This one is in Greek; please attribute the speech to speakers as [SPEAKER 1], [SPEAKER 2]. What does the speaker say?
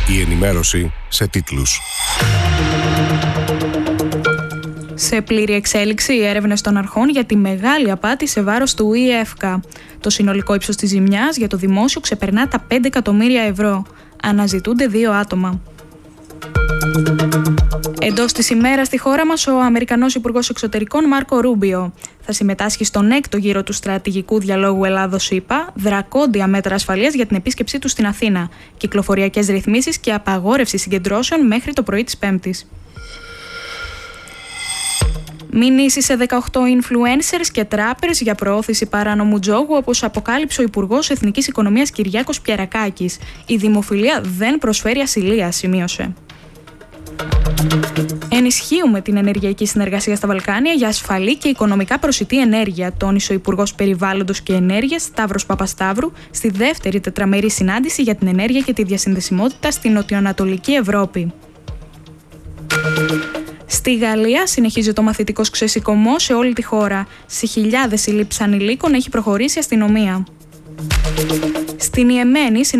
[SPEAKER 1] Η ενημέρωση σε τίτλους.
[SPEAKER 2] Σε πλήρη εξέλιξη οι έρευνες των αρχών για τη μεγάλη απάτη σε βάρος του ΙΕΦΚΑ. Το συνολικό ύψος της ζημιάς για το δημόσιο ξεπερνά τα 5 εκατομμύρια ευρώ. Αναζητούνται 2 άτομα. Εντός της ημέρας στη χώρα μας, ο Αμερικανός Υπουργός Εξωτερικών Μάρκο Ρούμπιο θα συμμετάσχει στον 6ο γύρο του στρατηγικού διαλόγου Ελλάδος-ΗΠΑ, δρακόντια μέτρα ασφαλείας για την επίσκεψή του στην Αθήνα, κυκλοφοριακές ρυθμίσεις και απαγόρευση συγκεντρώσεων μέχρι το πρωί της Πέμπτης. Μηνύσεις σε 18 influencers και trappers για προώθηση παράνομου τζόγου, όπως αποκάλυψε ο Υπουργός Εθνικής Οικονομίας Κυριάκος Πιερακάκης. Η δημοφιλία δεν προσφέρει ασυλία, σημείωσε. Ενισχύουμε την ενεργειακή συνεργασία στα Βαλκάνια για ασφαλή και οικονομικά προσιτή ενέργεια, τόνισε ο Υπουργός Περιβάλλοντος και Ενέργειας Σταύρος Παπασταύρου στη δεύτερη τετραμερή συνάντηση για την ενέργεια και τη διασυνδεσιμότητα στην νοτιοανατολική Ευρώπη. Στη Γαλλία συνεχίζει το μαθητικός ξεσηκωμός σε όλη τη χώρα. Σε χιλιάδες συλλήψεις ανηλίκων έχει προχωρήσει η αστυνομία. Στην Ιεμένη